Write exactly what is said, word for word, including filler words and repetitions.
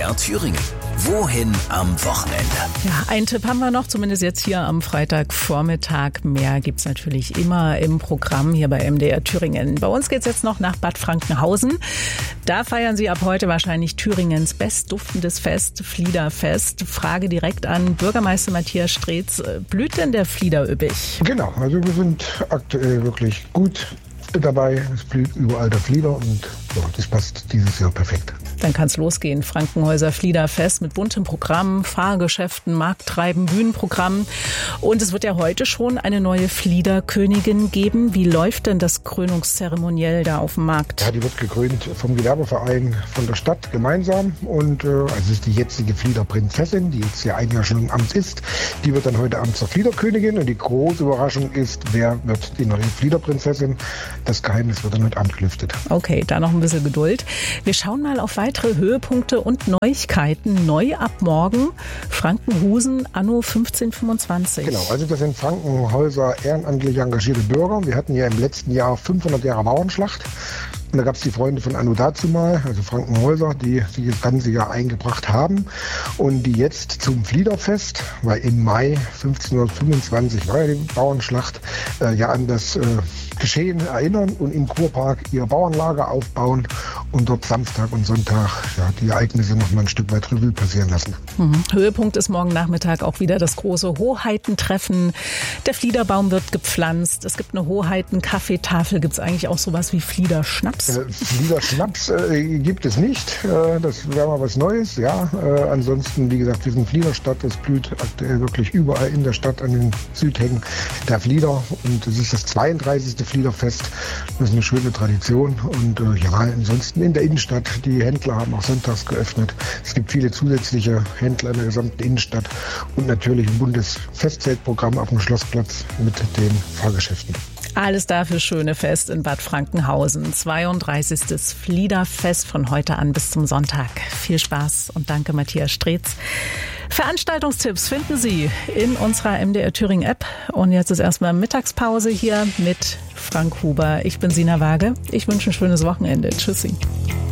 R Thüringen. Wohin am Wochenende? Ja, einen Tipp haben wir noch, zumindest jetzt hier am Freitagvormittag. Mehr gibt's natürlich immer im Programm hier bei M D R Thüringen. Bei uns geht's jetzt noch nach Bad Frankenhausen. Da feiern Sie ab heute wahrscheinlich Thüringens bestduftendes Fest, Fliederfest. Frage direkt an Bürgermeister Matthias Streetz. Blüht denn der Flieder üppig? Genau, also wir sind aktuell wirklich gut dabei. Es blüht überall der Flieder und ja, das passt dieses Jahr perfekt. Dann kann's losgehen. Frankenhäuser Fliederfest mit buntem Programm, Fahrgeschäften, Markttreiben, Bühnenprogramm. Und es wird ja heute schon eine neue Fliederkönigin geben. Wie läuft denn das Krönungszeremoniell da auf dem Markt? Ja, die wird gekrönt vom Gewerbeverein, von der Stadt gemeinsam. Und äh, also es ist die jetzige Fliederprinzessin, die jetzt ja ein Jahr schon im Amt ist. Die wird dann heute Abend zur Fliederkönigin. Und die große Überraschung ist, wer wird die neue Fliederprinzessin? Das Geheimnis wird dann heute Abend gelüftet. Okay, da noch ein bisschen Geduld. Wir schauen mal auf weitere Höhepunkte und Neuigkeiten. Neu ab morgen Frankenhusen anno fünfzehnhundertfünfundzwanzig. Genau, also das sind Frankenhäuser ehrenamtlich engagierte Bürger. Wir hatten ja im letzten Jahr fünfhundert Jahre Bauernschlacht. Und da gab es die Freunde von Anno dazumal, also Frankenhäuser, die sich das ganze Jahr eingebracht haben und die jetzt zum Fliederfest, weil im Mai fünfzehnhundertfünfundzwanzig war ja die Bauernschlacht, äh, ja an das äh, Geschehen erinnern und im Kurpark ihr Bauernlager aufbauen und dort Samstag und Sonntag ja, die Ereignisse noch mal ein Stück weit Revue passieren lassen. Mhm. Höhepunkt ist morgen Nachmittag auch wieder das große Hoheitentreffen. Der Fliederbaum wird gepflanzt. Es gibt eine Hoheiten-Kaffeetafel. Gibt es eigentlich auch sowas wie Fliederschnaps? Äh, Fliederschnaps äh, gibt es nicht. Äh, das wäre mal was Neues. Ja, äh, ansonsten, wie gesagt, wir sind Fliederstadt. Es blüht aktuell wirklich überall in der Stadt an den Südhängen der Flieder. Und es ist das zweiunddreißigste Fliederfest. Das ist eine schöne Tradition. Und äh, ja, ansonsten in der Innenstadt. Die Händler haben auch sonntags geöffnet. Es gibt viele zusätzliche Händler in der gesamten Innenstadt. Und natürlich ein buntes Festzeltprogramm auf dem Schlossplatz mit den Fahrgeschäften. Alles dafür schöne Fest in Bad Frankenhausen. zweiunddreißigstes Fliederfest von heute an bis zum Sonntag. Viel Spaß und danke Matthias Streetz. Veranstaltungstipps finden Sie in unserer M D R Thüringen App. Und jetzt ist erstmal Mittagspause hier mit Frank Huber. Ich bin Sina Waage. Ich wünsche ein schönes Wochenende. Tschüssi.